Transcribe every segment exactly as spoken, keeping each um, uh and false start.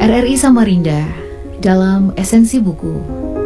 R R I Samarinda dalam esensi buku.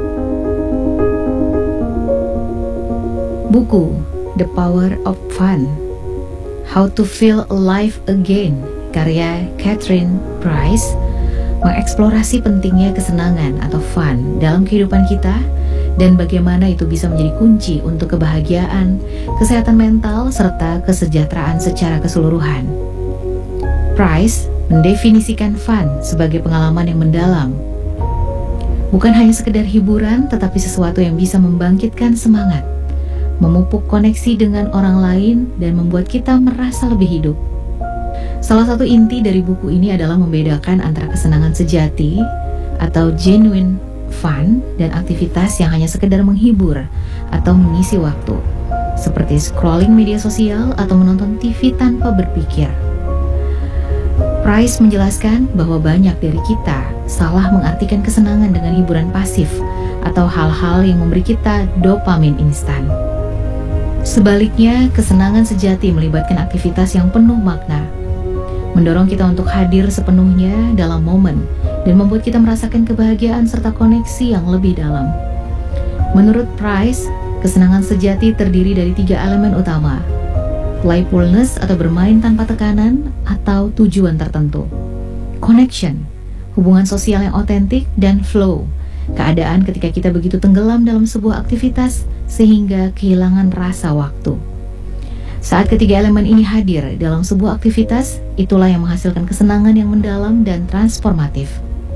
Buku The Power of Fun, How to Feel Alive Again, karya Catherine Price, mengeksplorasi pentingnya kesenangan atau fun dalam kehidupan kita dan bagaimana itu bisa menjadi kunci untuk kebahagiaan, kesehatan mental, serta kesejahteraan secara keseluruhan. Price mendefinisikan fun sebagai pengalaman yang mendalam. Bukan hanya sekedar hiburan, tetapi sesuatu yang bisa membangkitkan semangat, memupuk koneksi dengan orang lain, dan membuat kita merasa lebih hidup. Salah satu inti dari buku ini adalah membedakan antara kesenangan sejati atau genuine fun dan aktivitas yang hanya sekedar menghibur atau mengisi waktu, seperti scrolling media sosial atau menonton T V tanpa berpikir. Price menjelaskan bahwa banyak dari kita salah mengartikan kesenangan dengan hiburan pasif atau hal-hal yang memberi kita dopamin instan. Sebaliknya, kesenangan sejati melibatkan aktivitas yang penuh makna, mendorong kita untuk hadir sepenuhnya dalam momen dan membuat kita merasakan kebahagiaan serta koneksi yang lebih dalam. Menurut Price, kesenangan sejati terdiri dari tiga elemen utama: playfulness atau bermain tanpa tekanan atau tujuan tertentu, connection, hubungan sosial yang otentik, dan flow, keadaan ketika kita begitu tenggelam dalam sebuah aktivitas sehingga kehilangan rasa waktu. Saat ketiga elemen ini hadir dalam sebuah aktivitas, itulah yang menghasilkan kesenangan yang mendalam dan transformatif.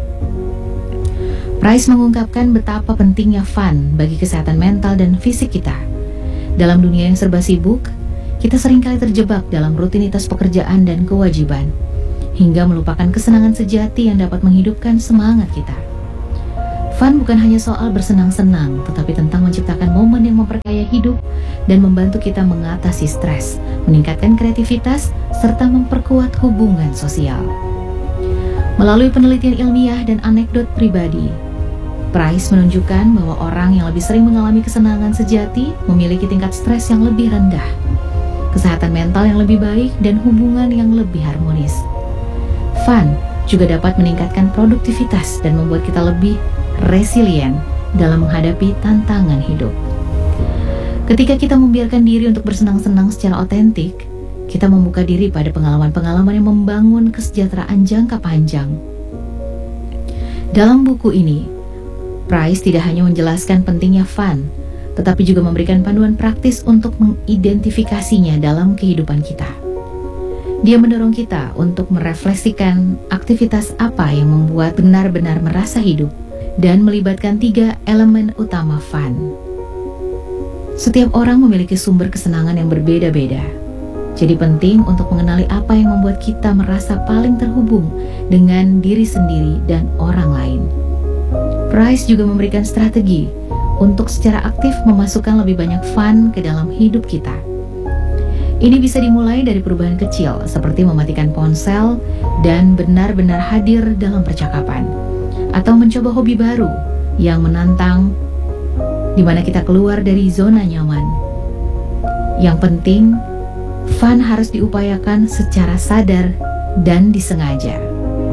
Price mengungkapkan betapa pentingnya fun bagi kesehatan mental dan fisik kita. Dalam dunia yang serba sibuk, kita seringkali terjebak dalam rutinitas pekerjaan dan kewajiban, hingga melupakan kesenangan sejati yang dapat menghidupkan semangat kita. Fun bukan hanya soal bersenang-senang, tetapi tentang menciptakan momen yang memperkaya hidup dan membantu kita mengatasi stres, meningkatkan kreativitas, serta memperkuat hubungan sosial. Melalui penelitian ilmiah dan anekdot pribadi, Price menunjukkan bahwa orang yang lebih sering mengalami kesenangan sejati memiliki tingkat stres yang lebih rendah, kesehatan mental yang lebih baik, dan hubungan yang lebih harmonis. Fun juga dapat meningkatkan produktivitas dan membuat kita lebih resilient dalam menghadapi tantangan hidup. Ketika kita membiarkan diri untuk bersenang-senang secara otentik, kita membuka diri pada pengalaman-pengalaman yang membangun kesejahteraan jangka panjang. Dalam buku ini, Price tidak hanya menjelaskan pentingnya fun, tetapi juga memberikan panduan praktis untuk mengidentifikasinya dalam kehidupan kita. Dia mendorong kita untuk merefleksikan aktivitas apa yang membuat benar-benar merasa hidup dan melibatkan tiga elemen utama fun. Setiap orang memiliki sumber kesenangan yang berbeda-beda. Jadi penting untuk mengenali apa yang membuat kita merasa paling terhubung dengan diri sendiri dan orang lain. Price juga memberikan strategi untuk secara aktif memasukkan lebih banyak fun ke dalam hidup kita. Ini bisa dimulai dari perubahan kecil, seperti mematikan ponsel dan benar-benar hadir dalam percakapan, atau mencoba hobi baru yang menantang, di mana kita keluar dari zona nyaman. Yang penting, fun harus diupayakan secara sadar dan disengaja.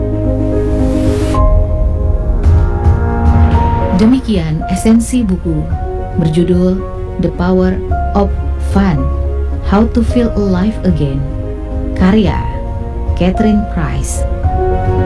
Demikian esensi buku berjudul The Power of Fun, How to Feel Alive Again, karya Catherine Price.